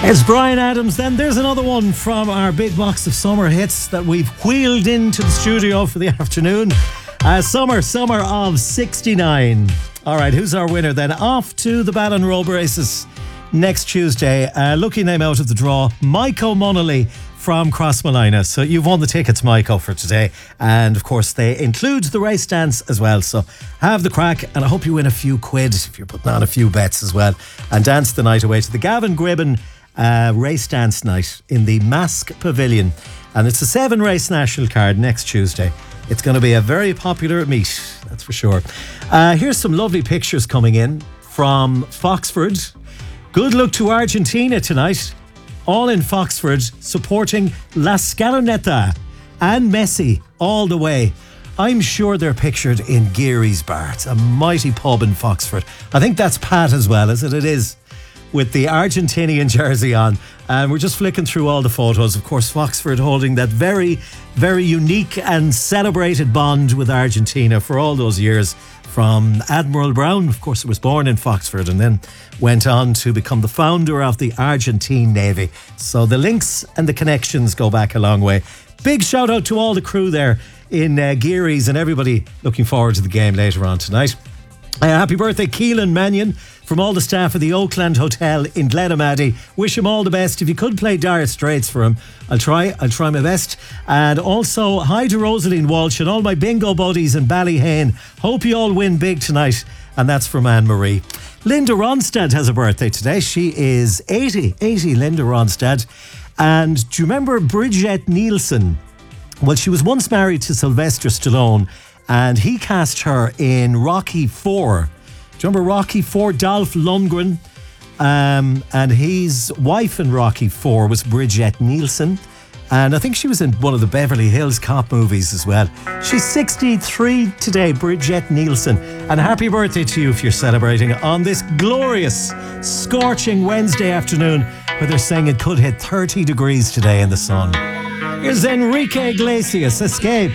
It's Bryan Adams. Then there's another one from our big box of summer hits that we've wheeled into the studio for the afternoon. Summer of 69. All right, who's our winner then? Off to the Ballon Robe races next Tuesday. Lucky name out of the draw, Maiko Monolly from Crossmolina. So you've won the tickets, Maiko, for today. And of course, they include the race dance as well. So have the crack, and I hope you win a few quid if you're putting on a few bets as well. And dance the night away to the Gavin Gribben race dance night in the Mask Pavilion. And it's a 7-race national card next Tuesday. It's going to be a very popular meet, that's for sure. Here's some lovely pictures coming in from Foxford. Good luck to Argentina tonight. All in Foxford supporting La Scaloneta and Messi all the way. I'm sure they're pictured in Geary's Bar. It's a mighty pub in Foxford. I think that's Pat as well, is it? It is, with the Argentinian jersey on. And we're just flicking through all the photos. Of course, Foxford holding that very, very unique and celebrated bond with Argentina for all those years. From Admiral Brown, of course, was born in Foxford and then went on to become the founder of the Argentine Navy. So the links and the connections go back a long way. Big shout out to all the crew there in Geary's and everybody looking forward to the game later on tonight. Happy birthday, Keelan Mannion, from all the staff of the Oakland Hotel in Glenamaddy. Wish him all the best. If you could play Dire Straits for him, I'll try my best. And also, hi to Rosaline Walsh and all my bingo buddies in Ballyhane. Hope you all win big tonight. And that's from Anne-Marie. Linda Ronstadt has a birthday today. She is 80, Linda Ronstadt. And do you remember Bridget Nielsen? Well, she was once married to Sylvester Stallone, and he cast her in Rocky IV. Do you remember Rocky IV? Dolph Lundgren. And his wife in Rocky IV was Bridget Nielsen. And I think she was in one of the Beverly Hills Cop movies as well. She's 63 today, Bridget Nielsen. And happy birthday to you if you're celebrating on this glorious, scorching Wednesday afternoon, where they're saying it could hit 30 degrees today in the sun. Here's Enrique Iglesias, Escape.